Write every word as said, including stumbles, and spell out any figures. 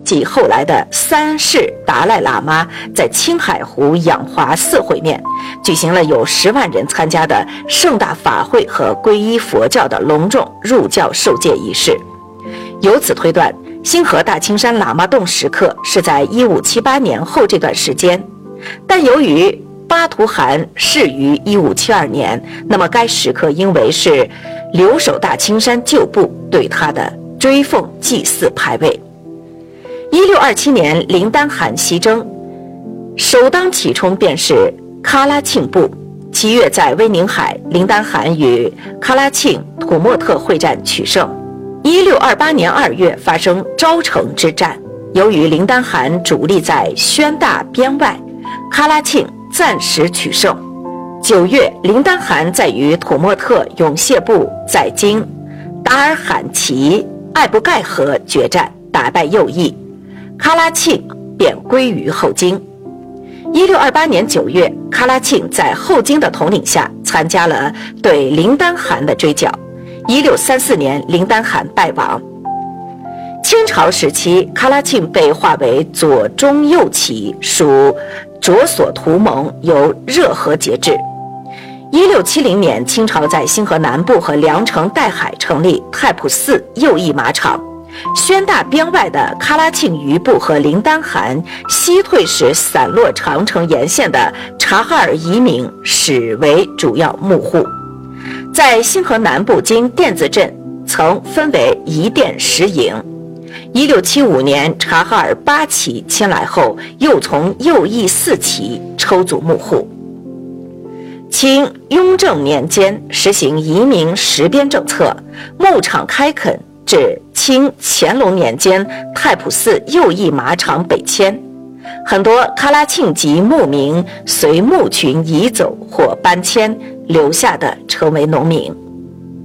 即后来的三世达赖喇嘛在青海湖养华寺会面，举行了有十万人参加的盛大法会和皈依佛教的隆重入教受戒仪式。由此推断，星河大青山喇嘛洞时刻是在一五七八年后这段时间，但由于巴图汗逝于一五七二年，那么该时刻应为是留守大青山旧部对他的追奉祭祀牌位。一六二七年，林丹汗西征，首当其冲便是喀拉沁部。七月在威宁海，林丹汗与喀拉沁、土默特会战取胜。一六二八年二月发生昭城之战，由于林丹汗主力在宣大边外，喀拉沁暂时取胜。九月，林丹汗在与土默特永谢部在京达尔罕齐艾布盖河决战，打败右翼，喀拉沁便归于后金。一六二八年九月，喀拉沁在后金的统领下参加了对林丹汗的追剿。一六三四年，林丹汗败亡。清朝时期，喀拉沁被划为左中右旗，属卓索图盟，由热河节制。一六七零年，清朝在星河南部和凉城岱海成立太普寺右翼马场。宣大边外的喀拉沁余部和林丹汗西退时散落长城沿线的察哈尔移民始为主要幕户。在星河南部经甸子镇曾分为一甸十营。一六七五年，察哈尔八旗迁来后，又从右翼四旗抽组幕户。清雍正年间实行移民实边政策，牧场开垦，至清乾隆年间，太普寺右翼马场北迁，很多喀拉沁籍牧民随牧群移走或搬迁，留下的成为农民。